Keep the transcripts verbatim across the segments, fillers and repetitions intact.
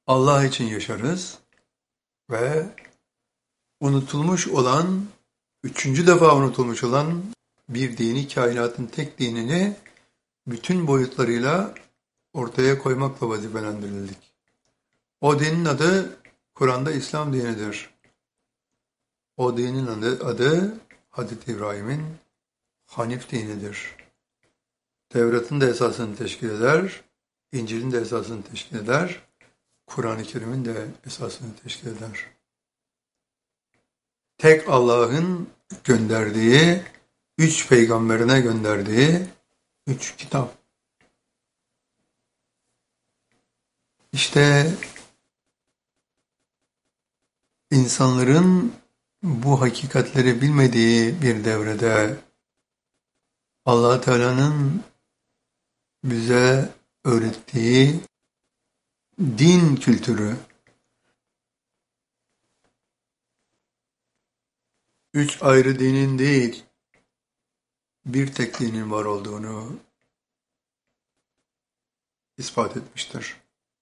Allah için yaşarız ve unutulmuş olan, üçüncü defa unutulmuş olan bir dini, kainatın tek dinini bütün boyutlarıyla ortaya koymakla vazifelendirildik. O dinin adı Kur'an'da İslam dinidir. O dinin adı, adı Hazreti İbrahim'in Hanif dinidir. Tevrat'ın da esasını teşkil eder, İncil'in de esasını teşkil eder, Kur'an-ı Kerim'in de esasını teşkil eder. Tek Allah'ın gönderdiği, üç peygamberine gönderdiği üç kitap. İşte insanların bu hakikatleri bilmediği bir devrede Allah Teala'nın bize öğrettiği din kültürü, üç ayrı dinin değil, bir tek dinin var olduğunu ispat etmiştir.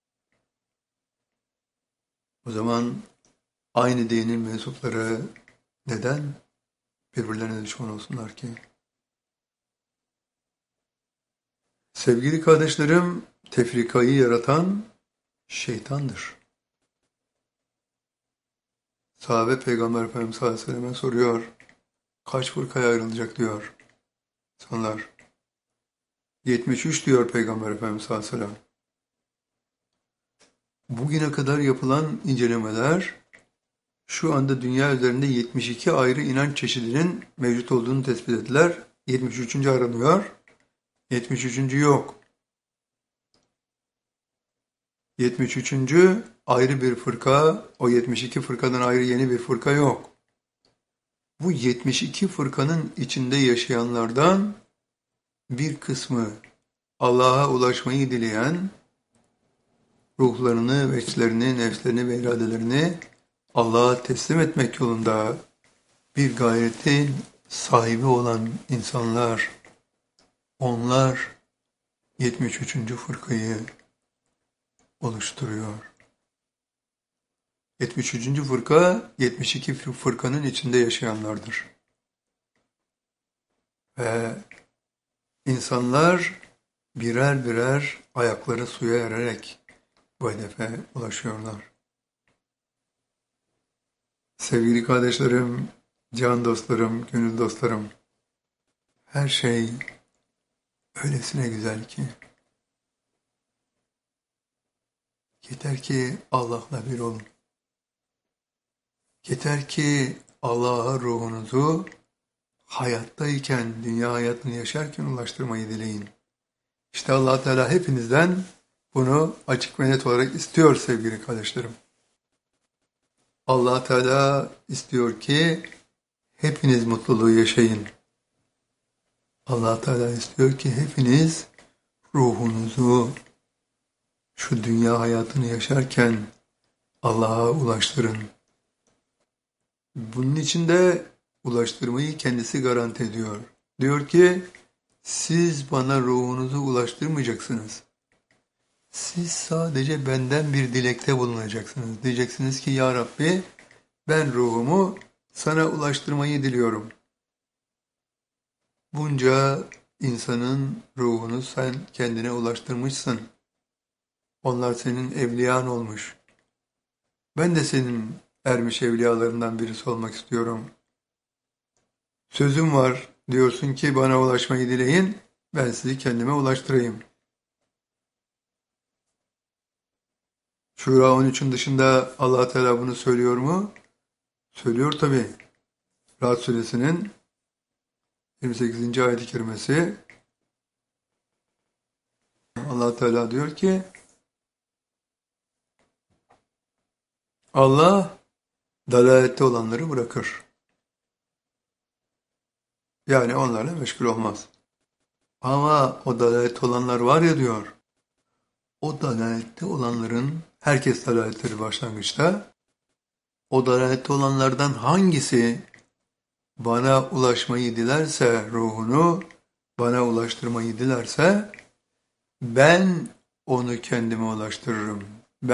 O zaman aynı dinin mensupları neden birbirlerine düşman olsunlar ki? Sevgili kardeşlerim, tefrikayı yaratan şeytandır. Sahabe Peygamber Efendimiz sallallahu aleyhi ve sellem'e soruyor, kaç fırkaya ayrılacak diyor insanlar. yetmiş üç diyor Peygamber Efendimiz sallallahu aleyhi ve sellem. Bugüne kadar yapılan incelemeler, şu anda dünya üzerinde yetmiş iki ayrı inanç çeşidinin mevcut olduğunu tespit ettiler. yetmiş üçüncü aranıyor. yetmiş üçüncü yok. yetmiş üçüncü ayrı bir fırka, o yetmiş iki fırkadan ayrı yeni bir fırka yok. Bu yetmiş iki fırkanın içinde yaşayanlardan bir kısmı Allah'a ulaşmayı dileyen, ruhlarını, veçlerini, nefslerini ve iradelerini Allah'a teslim etmek yolunda bir gayretin sahibi olan insanlar, onlar yetmiş üçüncü fırkayı oluşturuyor. yetmiş üçüncü fırka, yetmiş iki fırkanın içinde yaşayanlardır. Ve insanlar birer birer ayakları suya ererek bu hedefe ulaşıyorlar. Sevgili kardeşlerim, can dostlarım, gönül dostlarım, her şey öylesine güzel ki, yeter ki Allah'la bir olun. Yeter ki Allah'a ruhunuzu hayattayken, dünya hayatını yaşarken ulaştırmayı dileyin. İşte Allah Teala hepinizden bunu açık ve net olarak istiyor sevgili kardeşlerim. Allah Teala istiyor ki hepiniz mutluluğu yaşayın. Allah Teala istiyor ki hepiniz ruhunuzu şu dünya hayatını yaşarken Allah'a ulaştırın. Bunun için de ulaştırmayı kendisi garanti ediyor. Diyor ki siz bana ruhunuzu ulaştırmayacaksınız. Siz sadece benden bir dilekte bulunacaksınız. Diyeceksiniz ki ya Rabbi ben ruhumu sana ulaştırmayı diliyorum. Bunca insanın ruhunu sen kendine ulaştırmışsın. Onlar senin evliyan olmuş. Ben de senin ermiş evliyalarından birisi olmak istiyorum. Sözüm var, diyorsun ki bana ulaşmayı dileyin, ben sizi kendime ulaştırayım. Şura on üçün dışında Allah Teala bunu söylüyor mu? Söylüyor tabi. Ra'd suresinin yirmi sekizinci ayet-i kerimesi. Allah Teala diyor ki Allah dalalette olanları bırakır. Yani onlarla meşgul olmaz. Ama o dalalette olanlar var ya diyor, o dalalette olanların, herkes dalaletleri başlangıçta, o dalalette olanlardan hangisi bana ulaşmayı dilerse, ruhunu bana ulaştırmayı dilerse, ben onu kendime ulaştırırım.